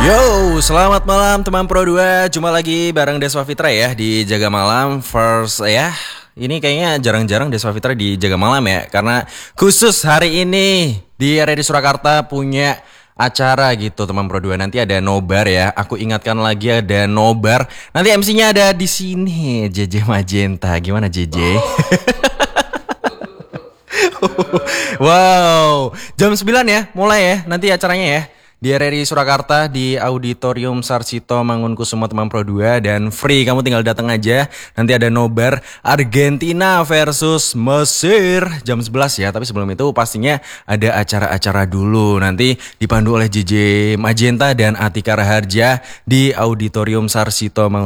Yo, selamat malam teman Pro 2. Jumpa lagi bareng Deswa Fitra ya di Jaga Malam First ya. Ini kayaknya jarang-jarang Deswa Fitra di Jaga Malam ya, karena khusus hari ini di RRI Surakarta punya acara gitu teman Pro 2. Nanti ada nobar ya. Aku ingatkan lagi ada nobar. Nanti MC-nya ada di sini, JJ Magenta. Gimana JJ? Wow, jam 9 ya, mulai ya nanti acaranya ya. Di RRI Surakarta di Auditorium Sarsito Mangunkusumo teman Pro 2 dan free, kamu tinggal datang aja. Nanti ada nobar Argentina versus Mesir jam 11 ya. Tapi sebelum itu pastinya ada acara-acara dulu. Nanti dipandu oleh JJ Magenta dan Atika Raharja di Auditorium Sarsito Mangunkusumo